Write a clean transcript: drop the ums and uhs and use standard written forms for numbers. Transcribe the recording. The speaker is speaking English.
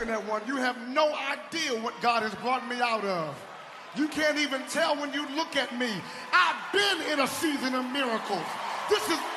looking at one. You have no idea what God has brought me out of. You can't even tell when you look at me. I've been in a season of miracles. This is